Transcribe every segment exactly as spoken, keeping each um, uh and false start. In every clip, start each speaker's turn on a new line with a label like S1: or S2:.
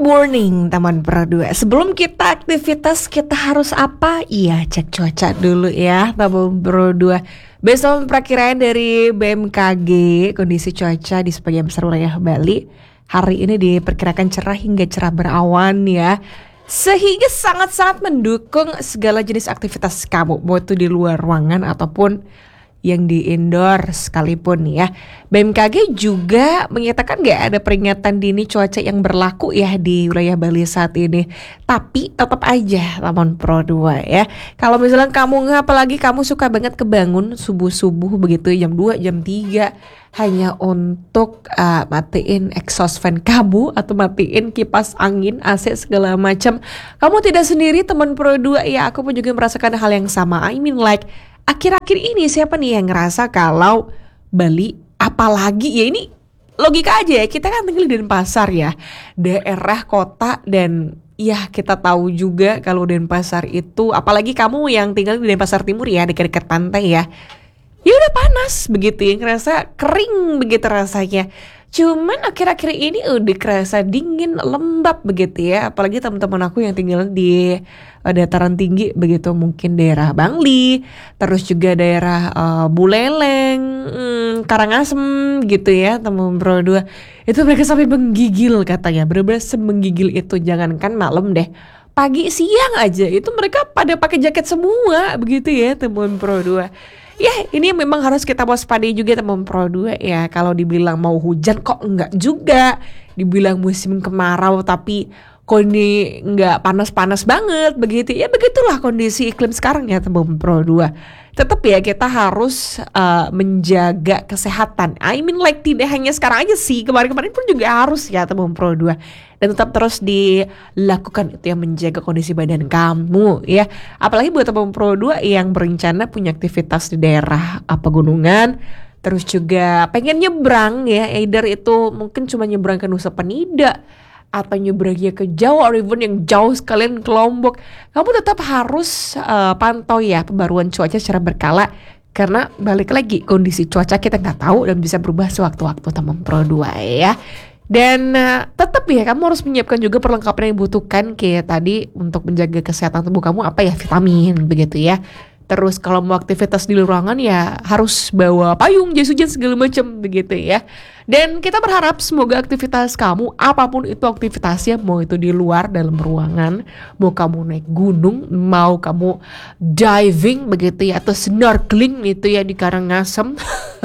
S1: morning teman Pro dua. Sebelum kita aktivitas kita harus apa? Iya, cek cuaca dulu ya teman Pro dua. Besok perakiraan dari B M K G, kondisi cuaca di sebagian besar wilayah Bali hari ini diperkirakan cerah hingga cerah berawan ya. Sehingga sangat-sangat mendukung segala jenis aktivitas kamu, mau itu di luar ruangan ataupun yang di indoor sekalipun ya. B M K G juga menyatakan gak ada peringatan dini cuaca yang berlaku ya di wilayah Bali saat ini. Tapi tetap aja teman Pro dua ya, kalau misalnya kamu apalagi kamu suka banget kebangun subuh-subuh begitu jam dua, jam tiga hanya untuk uh, matiin exhaust fan kamu atau matiin kipas angin, A C segala macam. Kamu tidak sendiri teman Pro dua ya, aku pun juga merasakan hal yang sama. I mean like akhir-akhir ini siapa nih yang ngerasa kalau Bali, apalagi ya ini logika aja ya, kita kan tinggal di Denpasar ya, daerah kota, dan ya kita tahu juga kalau Denpasar itu, apalagi kamu yang tinggal di Denpasar Timur ya, dekat-dekat pantai ya, ya udah panas begitu ya, ngerasa kering begitu rasanya. Cuman akhir-akhir ini udah kerasa dingin, lembab begitu ya. Apalagi teman-teman aku yang tinggal di uh, dataran tinggi begitu, mungkin daerah Bangli, terus juga daerah uh, Buleleng, hmm, Karangasem gitu ya teman Pro dua. Itu mereka sampai menggigil katanya, bener-bener semenggigil itu, jangankan malam deh, pagi siang aja itu mereka pada pakai jaket semua begitu ya teman Pro dua. Ya ini memang harus kita waspadai juga teman Pro dua ya. Kalau dibilang mau hujan kok enggak juga, dibilang musim kemarau tapi kok ini enggak panas-panas banget begitu. Ya begitulah kondisi iklim sekarang ya teman Pro dua. Tetap ya kita harus uh, menjaga kesehatan. I mean like tidak hanya sekarang aja sih, kemarin-kemarin pun juga harus ya teman Pro dua. Dan tetap terus dilakukan itu yang menjaga kondisi badan kamu ya. Apalagi buat teman Pro dua yang berencana punya aktivitas di daerah pegunungan, terus juga pengen nyebrang ya, either itu mungkin cuma nyebrang ke Nusa Penida atau nyebrangnya ke Jawa, or even yang jauh sekalian ke Lombok, kamu tetap harus uh, pantau ya pembaruan cuaca secara berkala, karena balik lagi kondisi cuaca kita nggak tahu dan bisa berubah sewaktu-waktu teman Pro dua ya. Dan uh, tetap ya kamu harus menyiapkan juga perlengkapan yang dibutuhkan kayak tadi untuk menjaga kesehatan tubuh kamu, apa ya, vitamin begitu ya. Terus kalau mau aktivitas di ruangan ya harus bawa payung, jas hujan segala macam begitu ya. Dan kita berharap semoga aktivitas kamu, apapun itu aktivitasnya, mau itu di luar dalam ruangan, mau kamu naik gunung, mau kamu diving begitu ya, atau snorkeling itu ya di Karangasem.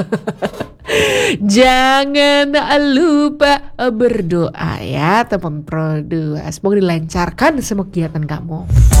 S1: Jangan lupa berdoa ya teman Pro dua. Semoga dilancarkan semua kegiatan kamu.